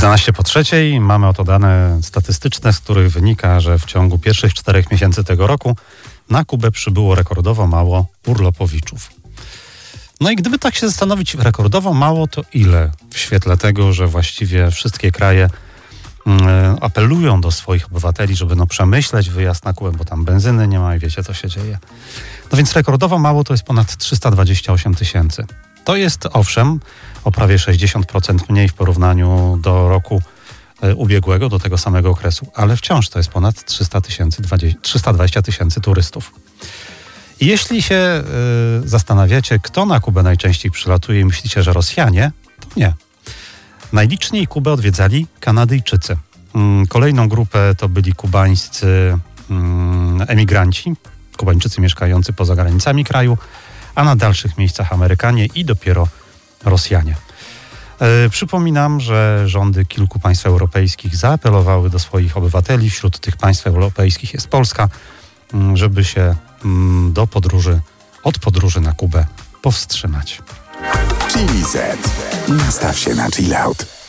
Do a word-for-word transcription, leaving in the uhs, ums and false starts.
jedenaście po trzeciej. Mamy oto dane statystyczne, z których wynika, że w ciągu pierwszych czterech miesięcy tego roku na Kubę przybyło rekordowo mało urlopowiczów. No i gdyby tak się zastanowić, rekordowo mało to ile? W świetle tego, że właściwie wszystkie kraje mm, apelują do swoich obywateli, żeby no przemyśleć wyjazd na Kubę, bo tam benzyny nie ma i wiecie, co się dzieje. No więc rekordowo mało to jest ponad trzysta dwadzieścia osiem tysięcy. To jest owszem o prawie sześćdziesiąt procent mniej w porównaniu do roku e, ubiegłego, do tego samego okresu, ale wciąż to jest ponad trzysta dwadzieścia tysięcy turystów. I jeśli się y, zastanawiacie, kto na Kubę najczęściej przylatuje i myślicie, że Rosjanie, to nie. Najliczniej Kubę odwiedzali Kanadyjczycy. Mm, kolejną grupę to byli kubańscy mm, emigranci, Kubańczycy mieszkający poza granicami kraju, a na dalszych miejscach Amerykanie i dopiero Rosjanie. E, przypominam, że rządy kilku państw europejskich zaapelowały do swoich obywateli, wśród tych państw europejskich jest Polska, żeby się do podróży, od podróży na Kubę powstrzymać. Chili Z. Nastaw się na chill out.